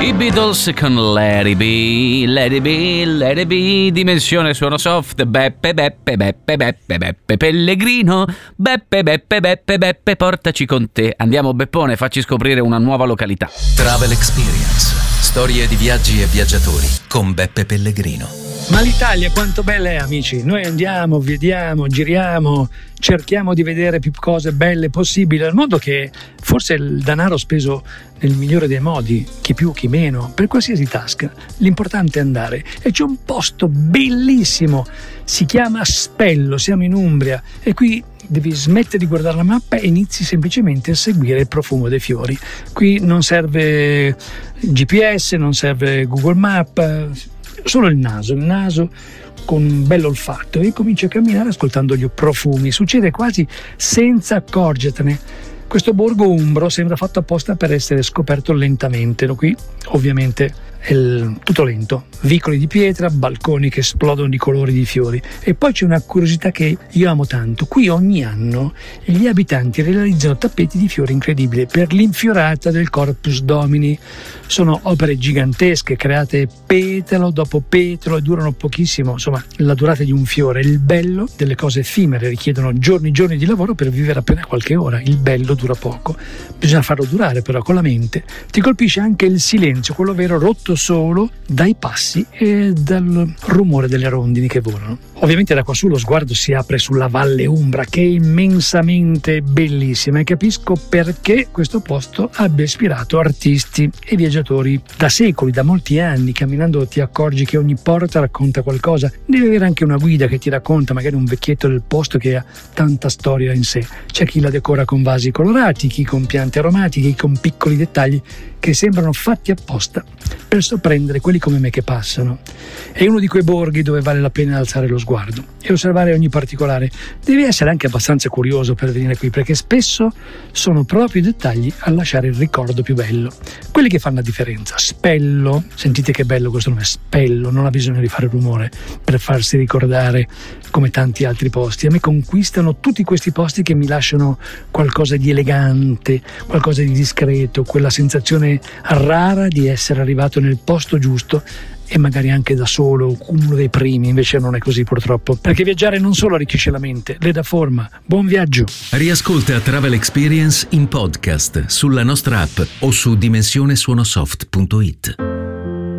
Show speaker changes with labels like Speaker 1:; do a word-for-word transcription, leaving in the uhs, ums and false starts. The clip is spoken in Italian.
Speaker 1: I Beatles con Let It Be, Let It Be, Let It Be, dimensione suono soft, Beppe, Beppe, Beppe, Beppe, Beppe, Pellegrino, Beppe, Beppe, Beppe, Beppe, portaci con te. Andiamo Beppone, facci scoprire una nuova località.
Speaker 2: Travel Experience, storie di viaggi e viaggiatori con Beppe Pellegrino.
Speaker 3: Ma l'Italia quanto bella è, amici. Noi andiamo, vediamo, giriamo, cerchiamo di vedere più cose belle possibili al mondo, che forse il denaro speso nel migliore dei modi, chi più chi meno, per qualsiasi tasca. L'importante è andare. E c'è un posto bellissimo, si chiama Spello, siamo in Umbria, e qui devi smettere di guardare la mappa e inizi semplicemente a seguire il profumo dei fiori. Qui non serve G P S, non serve Google Maps, solo il naso, il naso con un bello olfatto, e cominci a camminare ascoltando gli profumi. Succede quasi senza accorgertene. Questo borgo umbro sembra fatto apposta per essere scoperto lentamente. Qui ovviamente è il, tutto lento, vicoli di pietra, balconi che esplodono di colori di fiori. E poi c'è una curiosità che io amo tanto: qui ogni anno gli abitanti realizzano tappeti di fiori incredibili per l'infiorata del Corpus Domini. Sono opere gigantesche create petalo dopo petalo e durano pochissimo, insomma la durata di un fiore. Il bello delle cose effimere richiedono giorni e giorni di lavoro per vivere appena qualche ora. Il bello dura poco, bisogna farlo durare però con la mente. Ti colpisce anche il silenzio, quello vero, rotto solo dai passi e dal rumore delle rondini che volano. Ovviamente da quassù lo sguardo si apre sulla Valle Umbra, che è immensamente bellissima, e capisco perché questo posto abbia ispirato artisti e viaggiatori da secoli, da molti anni. Camminando ti accorgi che ogni porta racconta qualcosa. Deve avere anche una guida che ti racconta magari un vecchietto del posto che ha tanta storia in sé. C'è chi la decora con vasi colorati, chi con piante aromatiche, chi con piccoli dettagli che sembrano fatti apposta per sorprendere quelli come me che passano. È uno di quei borghi dove vale la pena alzare lo sguardo e osservare ogni particolare. Devi essere anche abbastanza curioso per venire qui, perché spesso sono proprio i dettagli a lasciare il ricordo più bello, quelli che fanno la differenza. Spello, sentite che bello questo nome, Spello, non ha bisogno di fare rumore per farsi ricordare come tanti altri posti. A me conquistano tutti questi posti che mi lasciano qualcosa di elegante, qualcosa di discreto, quella sensazione rara di essere arrivato nel posto giusto, e magari anche da solo, uno dei primi. Invece non è così purtroppo, perché viaggiare non solo arricchisce la mente, le dà forma. Buon viaggio!
Speaker 2: Riascolta Travel Experience in podcast sulla nostra app o su dimensionesuonosoft punto it.